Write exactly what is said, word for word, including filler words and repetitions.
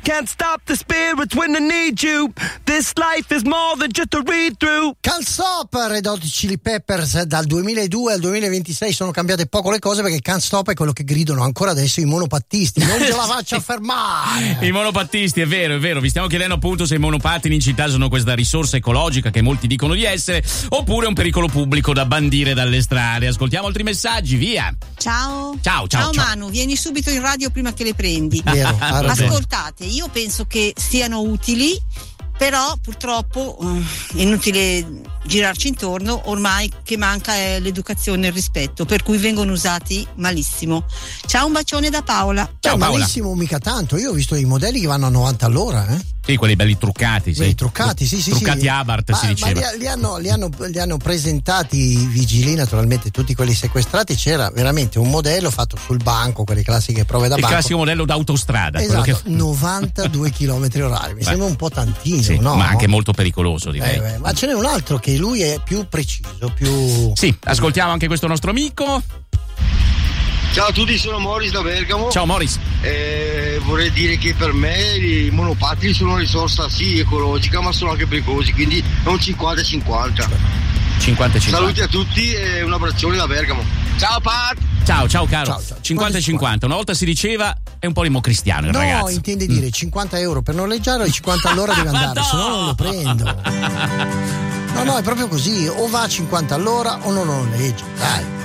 Can't stop the spirits when I need you. This life is more than just a read through. Can't Stop, Red Hot Chili Peppers. Dal duemiladue al duemilaventisei sono cambiate poco le cose, perché Can't Stop è quello che gridano ancora adesso i monopattisti. Non ce la faccia fermare. I monopattisti, è vero, è vero. Vi stiamo chiedendo appunto se i monopattini in città sono questa risorsa ecologica che molti dicono di essere, oppure un pericolo pubblico da bandire dalle strade. Ascoltiamo altri messaggi, via. Ciao. Ciao, ciao, ciao, ciao. Manu, vieni subito in radio prima che le prendi. Vero, ha ragione. Ascoltate, io penso che siano utili, però purtroppo è inutile girarci intorno, ormai che manca è l'educazione e il rispetto, per cui vengono usati malissimo. Ciao, un bacione da Paola. Ciao, Paola. Malissimo, mica tanto. Io ho visto i modelli che vanno a novanta all'ora, eh? Sì, quelli belli truccati, sì. Quelli truccati, sì, sì, truccati sì. Abarth, ma, si diceva. Ma li, li, hanno, li, hanno, li hanno presentati i vigili, naturalmente, tutti quelli sequestrati. C'era veramente un modello fatto sul banco, quelle classiche prove da il banco. Il classico modello d'autostrada. Esatto, quello che... novantadue chilometri orari. Mi Beh, sembra un po' tantino, sì, no? ma anche molto pericoloso, direi. Eh, beh, ma ce n'è un altro che lui è più preciso, più... Sì, ascoltiamo anche questo nostro amico. Ciao a tutti, sono Morris da Bergamo. Ciao Morris. Eh, vorrei dire che per me i monopattini sono una risorsa sì ecologica, ma sono anche pericolosi, quindi è un cinquanta cinquanta. cinquanta cinquanta. Saluti a tutti e un abbraccione da Bergamo. Ciao Pat! Ciao, ciao caro. Ciao, ciao. cinquanta cinquanta. Una volta si diceva è un po' democristiano il no, ragazzo. intende dire cinquanta euro per noleggiare, o cinquanta all'ora deve andare, no! se no non lo prendo. No, no, è proprio così, o va a cinquanta all'ora o non lo noleggia, dai.